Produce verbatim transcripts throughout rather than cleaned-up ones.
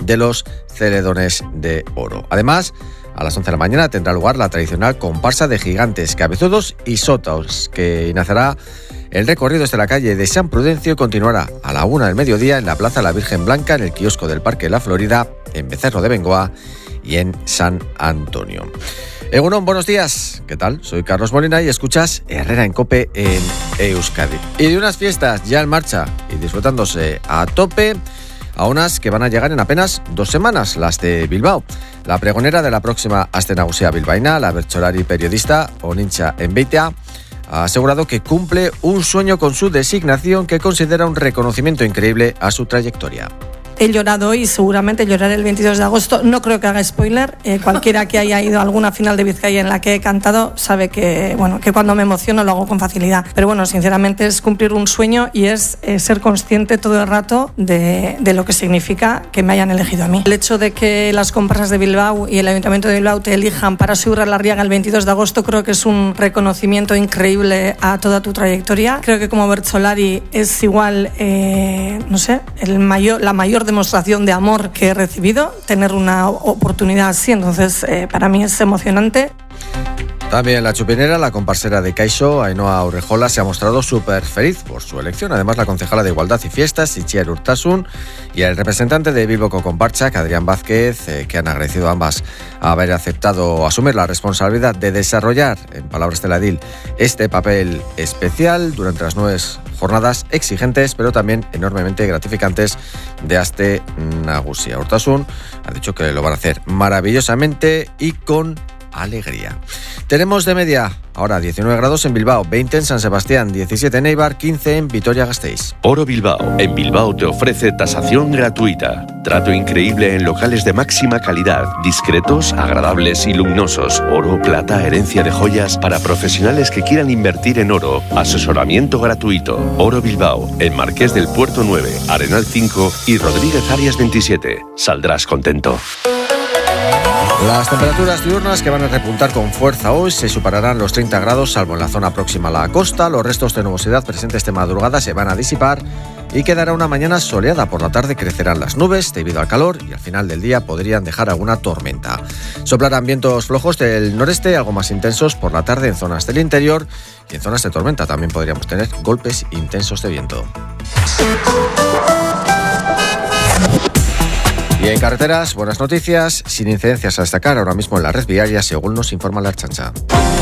de los Celedones de Oro. Además, a las once de la mañana tendrá lugar la tradicional comparsa de gigantes, cabezudos y sótaos, que iniciará el recorrido desde la calle de San Prudencio y continuará a la una del mediodía en la Plaza La Virgen Blanca, en el kiosco del Parque de la Florida, en Becerro de Bengoa y en San Antonio. Egunon, buenos días. ¿Qué tal? Soy Carlos Molina y escuchas Herrera en COPE en Euskadi. Y de unas fiestas ya en marcha y disfrutándose a tope, a unas que van a llegar en apenas dos semanas, las de Bilbao. La pregonera de la próxima Aste Nagusia bilbaína, la bertsolari periodista Onintxa Enbeitea, ha asegurado que cumple un sueño con su designación, que considera un reconocimiento increíble a su trayectoria. He llorado hoy y seguramente lloraré el veintidós de agosto. No creo que haga spoiler. Eh, cualquiera que haya ido a alguna final de Vizcaya en la que he cantado sabe que, bueno, que cuando me emociono lo hago con facilidad. Pero bueno, sinceramente es cumplir un sueño y es eh, ser consciente todo el rato de, de lo que significa que me hayan elegido a mí. El hecho de que las comparsas de Bilbao y el Ayuntamiento de Bilbao te elijan para subir a la Riaga el veintidós de agosto creo que es un reconocimiento increíble a toda tu trayectoria. Creo que como bertsolari es igual, eh, no sé, el mayor, la mayor demostración de amor que he recibido, tener una oportunidad así, entonces eh, para mí es emocionante. También la chupinera, la comparsera de Caixo, Ainhoa Urrejola, se ha mostrado súper feliz por su elección. Además, la concejala de Igualdad y Fiestas, Itziar Urtasun, y el representante de Bilboko Konpartsak, Adrián Vázquez, eh, que han agradecido a ambas haber aceptado asumir la responsabilidad de desarrollar, en palabras de la edil, este papel especial durante las nueve jornadas exigentes, pero también enormemente gratificantes de Aste Nagusia. Urtasun ha dicho que lo van a hacer maravillosamente y con alegría. Tenemos de media ahora diecinueve grados en Bilbao, veinte en San Sebastián, diecisiete en Eibar, quince en Vitoria-Gasteiz. Oro Bilbao. En Bilbao te ofrece tasación gratuita. Trato increíble en locales de máxima calidad, discretos, agradables y luminosos. Oro, plata, herencia de joyas para profesionales que quieran invertir en oro. Asesoramiento gratuito. Oro Bilbao. En Marqués del Puerto nueve, Arenal cinco y Rodríguez Arias veintisiete. Saldrás contento. Las temperaturas diurnas, que van a repuntar con fuerza hoy, se superarán los treinta grados, salvo en la zona próxima a la costa. Los restos de nubosidad presentes de madrugada se van a disipar y quedará una mañana soleada. Por la tarde crecerán las nubes debido al calor y al final del día podrían dejar alguna tormenta. Soplarán vientos flojos del noreste, algo más intensos por la tarde en zonas del interior, y en zonas de tormenta también podríamos tener golpes intensos de viento. Y en carreteras, buenas noticias, sin incidencias a destacar ahora mismo en la red viaria, según nos informa la Ertzaintza.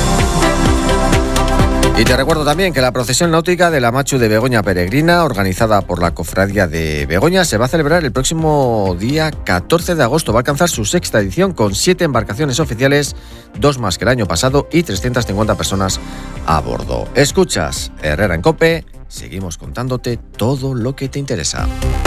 Y te recuerdo también que la procesión náutica de la Machu de Begoña Peregrina, organizada por la Cofradía de Begoña, se va a celebrar el próximo día catorce de agosto. Va a alcanzar su sexta edición con siete embarcaciones oficiales, dos más que el año pasado y trescientas cincuenta personas a bordo. Escuchas Herrera en COPE, seguimos contándote todo lo que te interesa.